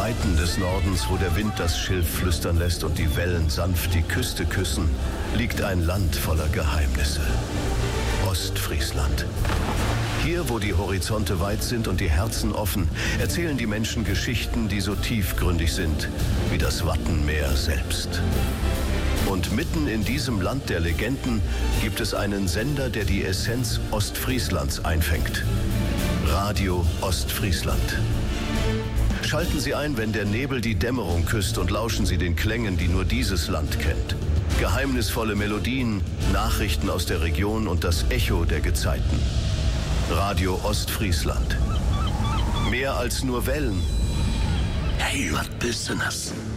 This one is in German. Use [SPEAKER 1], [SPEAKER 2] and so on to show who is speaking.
[SPEAKER 1] Weiten des Nordens, wo der Wind das Schilf flüstern lässt und die Wellen sanft die Küste küssen, liegt ein Land voller Geheimnisse. Ostfriesland. Hier, wo die Horizonte weit sind und die Herzen offen, erzählen die Menschen Geschichten, die so tiefgründig sind wie das Wattenmeer selbst. Und mitten in diesem Land der Legenden gibt es einen Sender, der die Essenz Ostfrieslands einfängt. Radio Ostfriesland. Schalten Sie ein, wenn der Nebel die Dämmerung küsst, und lauschen Sie den Klängen, die nur dieses Land kennt. Geheimnisvolle Melodien, Nachrichten aus der Region und das Echo der Gezeiten. Radio Ostfriesland. Mehr als nur Wellen.
[SPEAKER 2] Hey, was bist denn das?